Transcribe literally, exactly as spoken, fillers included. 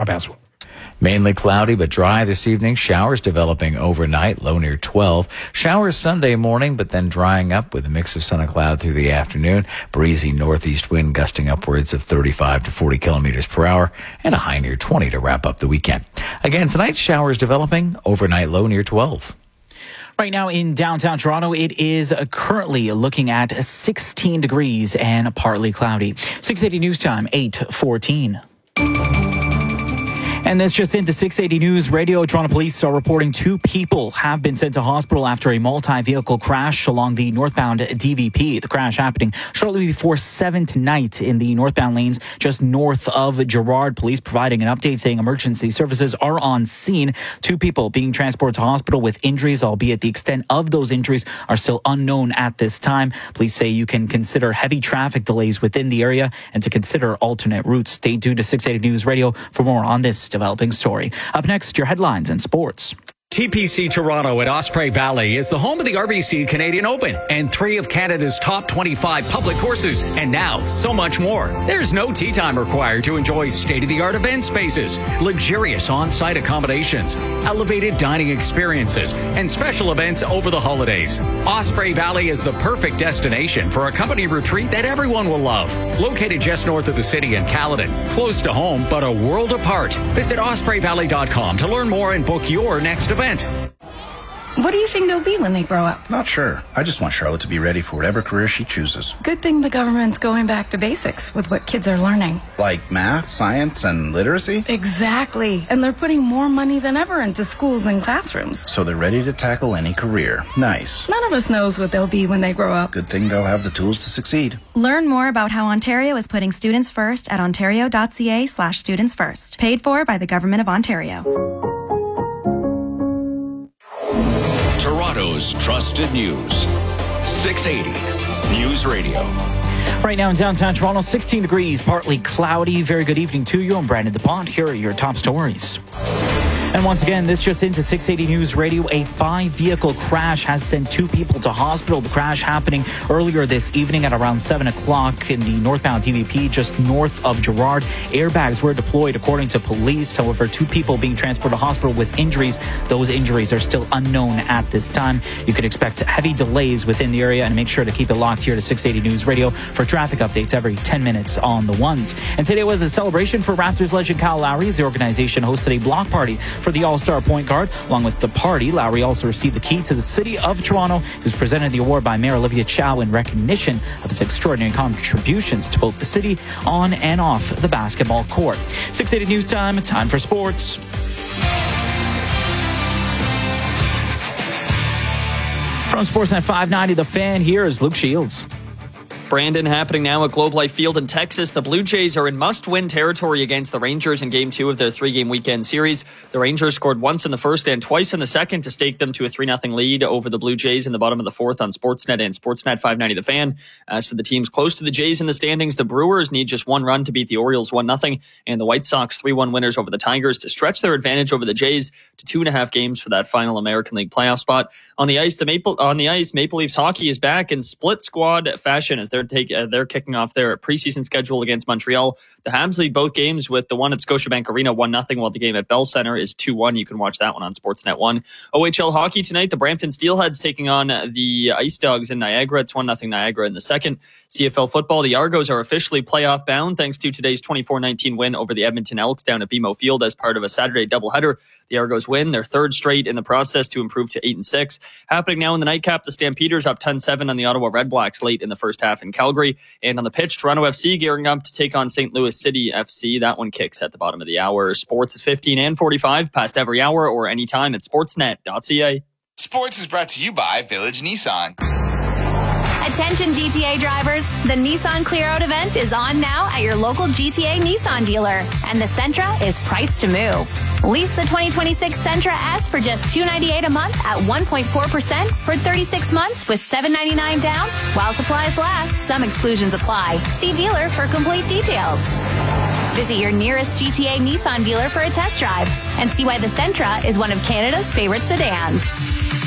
as well. Mainly cloudy but dry this evening. Showers developing overnight, low near twelve. Showers Sunday morning, but then drying up with a mix of sun and cloud through the afternoon. Breezy northeast wind gusting upwards of thirty-five to forty kilometers per hour, and a high near twenty to wrap up the weekend. Again, tonight, showers developing, overnight low near twelve. Right now in downtown Toronto, it is currently looking at sixteen degrees and partly cloudy. six eighty News Time, eight fourteen. And that's just into six eighty News Radio. Toronto police are reporting two people have been sent to hospital after a multi-vehicle crash along the northbound D V P. The crash happening shortly before seven tonight in the northbound lanes just north of Gerrard. Police providing an update saying emergency services are on scene. Two people being transported to hospital with injuries, albeit the extent of those injuries are still unknown at this time. Police say you can consider heavy traffic delays within the area and to consider alternate routes. Stay tuned to six eighty News Radio for more on this developing story. Up next, your headlines and sports. T P C Toronto at Osprey Valley is the home of the R B C Canadian Open and three of Canada's top twenty-five public courses. And now, so much more. There's no tee time required to enjoy state-of-the-art event spaces, luxurious on-site accommodations, elevated dining experiences, and special events over the holidays. Osprey Valley is the perfect destination for a company retreat that everyone will love. Located just north of the city in Caledon, close to home, but a world apart. Visit osprey valley dot com to learn more and book your next event. What do you think they'll be when they grow up? Not sure. I just want Charlotte to be ready for whatever career she chooses. Good thing the government's going back to basics with what kids are learning. Like math, science, and literacy? Exactly. And they're putting more money than ever into schools and classrooms. So they're ready to tackle any career. Nice. None of us knows what they'll be when they grow up. Good thing they'll have the tools to succeed. Learn more about how Ontario is putting students first at ontario.ca slash students first. Paid for by the Government of Ontario. Toronto's trusted news. six eighty News Radio. Right now in downtown Toronto, sixteen degrees, partly cloudy. Very good evening to you. I'm Brandon DuPont. Here are your top stories. And once again, this just into six eighty News Radio. A five-vehicle crash has sent two people to hospital. The crash happening earlier this evening at around seven o'clock in the northbound D V P, just north of Gerrard. Airbags were deployed, according to police. However, two people being transported to hospital with injuries. Those injuries are still unknown at this time. You could expect heavy delays within the area, and make sure to keep it locked here to six eighty News Radio for traffic updates every ten minutes on the ones. And today was a celebration for Raptors legend Kyle Lowry as the organization hosted a block party for the All-Star point guard. Along with the party, Lowry also received the key to the city of Toronto. He was presented the award by Mayor Olivia Chow in recognition of his extraordinary contributions to both the city on and off the basketball court. six eighty News Time, time for sports. From Sportsnet five ninety, The Fan, here is Luke Shields. Brandon, happening now at Globe Life Field in Texas. The Blue Jays are in must-win territory against the Rangers in Game two of their three-game weekend series. The Rangers scored once in the first and twice in the second to stake them to a three nothing lead over the Blue Jays in the bottom of the fourth on Sportsnet and Sportsnet five ninety The Fan. As for the teams close to the Jays in the standings, the Brewers need just one run to beat the Orioles one nothing, and the White Sox three one winners over the Tigers to stretch their advantage over the Jays to two and a half games for that final American League playoff spot. On the ice, the Maple on the ice, Maple Leafs hockey is back in split squad fashion as they're take, uh, they're kicking off their preseason schedule against Montreal. The Habs lead both games with the one at Scotiabank Arena one nothing, while the game at Bell Center is two one. You can watch that one on Sportsnet one. O H L hockey tonight, the Brampton Steelheads taking on the Ice Dogs in Niagara. It's one nothing Niagara in the second. C F L football, the Argos are officially playoff bound thanks to today's twenty-four nineteen win over the Edmonton Elks down at B M O Field as part of a Saturday doubleheader. The Argos win their third straight in the process to improve to eight and six. Happening now in the nightcap, the Stampeders up ten seven on the Ottawa Redblacks late in the first half in Calgary. And on the pitch, Toronto F C gearing up to take on Saint Louis City F C. That one kicks at the bottom of the hour. Sports at fifteen and forty-five, past every hour or anytime at sportsnet dot c a. Sports is brought to you by Village Nissan. Attention G T A drivers, the Nissan Clear Out event is on now at your local G T A Nissan dealer, and the Sentra is priced to move. Lease the twenty twenty-six Sentra S for just two hundred ninety-eight dollars a month at one point four percent for thirty-six months with seven hundred ninety-nine dollars down. While supplies last, some exclusions apply. See dealer for complete details. Visit your nearest G T A Nissan dealer for a test drive and see why the Sentra is one of Canada's favorite sedans.